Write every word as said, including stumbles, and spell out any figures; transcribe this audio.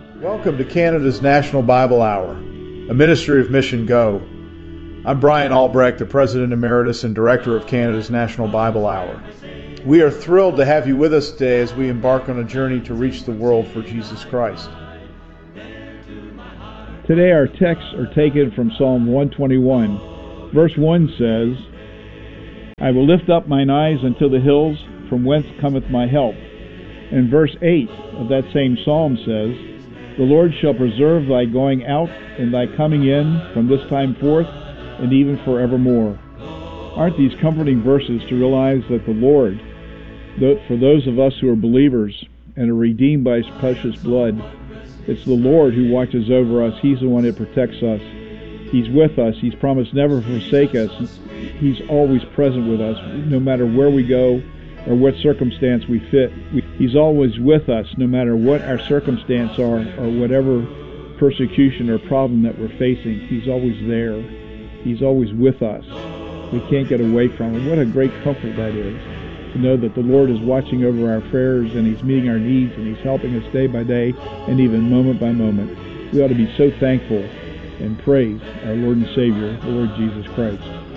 Welcome to Canada's National Bible Hour, a ministry of Mission Go. I'm Brian Albrecht, the President Emeritus and Director of Canada's National Bible Hour. We are thrilled to have you with us today as we embark on a journey to reach the world for Jesus Christ. Today our texts are taken from Psalm one twenty-one. Verse one says, I will lift up mine eyes unto the hills, from whence cometh my help. And verse eight of that same psalm says, The Lord shall preserve thy going out and thy coming in from this time forth and even forevermore. Aren't these comforting verses to realize that the Lord, for those of us who are believers and are redeemed by His precious blood, it's the Lord who watches over us. He's the one that protects us. He's with us. He's promised never to forsake us. He's always present with us, no matter where we go or what circumstance we fit. He's always with us, no matter what our circumstance are or whatever persecution or problem that we're facing. He's always there. He's always with us. We can't get away from Him. What a great comfort that is, to know that the Lord is watching over our affairs and He's meeting our needs and He's helping us day by day and even moment by moment. We ought to be so thankful and praise our Lord and Savior, the Lord Jesus Christ.